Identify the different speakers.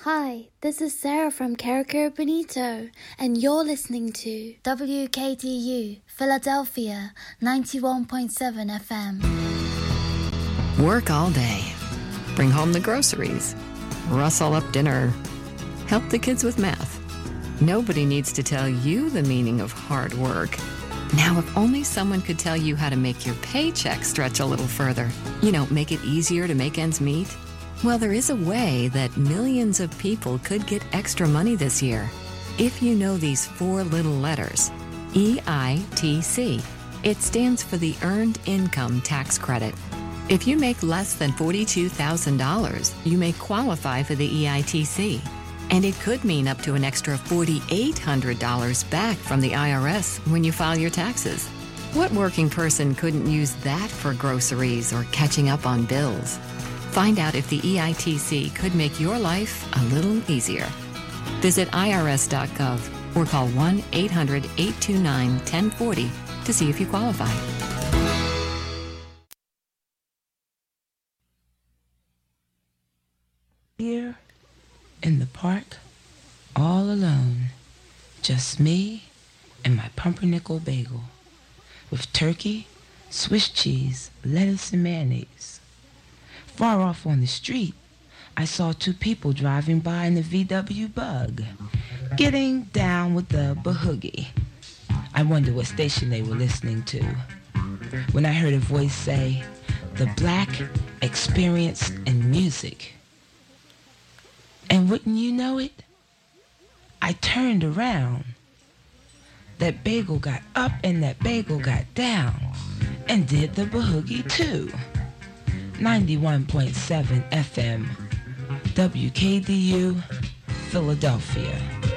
Speaker 1: Hi, this is Sarah from Caracara Bonito, and you're listening to WKDU Philadelphia 91.7 FM.
Speaker 2: Work all day. Bring home the groceries. Rustle up dinner. Help the kids with math. Nobody needs to tell you the meaning of hard work. Now, if only someone could tell you how to make your paycheck stretch a little further. Make it easier to make ends meet. Well, there is a way that millions of people could get extra money this year. If you know these four little letters, EITC. It stands for the Earned Income Tax Credit. If you make less than $42,000, you may qualify for the EITC. And it could mean up to an extra $4,800 back from the IRS when you file your taxes. What working person couldn't use that for groceries or catching up on bills? Find out if the EITC could make your life a little easier. Visit irs.gov or call 1-800-829-1040 to see if you qualify.
Speaker 3: Here in the park, all alone, just me and my pumpernickel bagel with turkey, Swiss cheese, lettuce, and mayonnaise. Far off on the street, I saw two people driving by in the VW Bug, getting down with the bahoogie. I wondered what station they were listening to, when I heard a voice say, "The Black Experience in Music." And wouldn't you know it, I turned around. That bagel got up and that bagel got down and did the bahoogie too. 91.7 FM, WKDU, Philadelphia.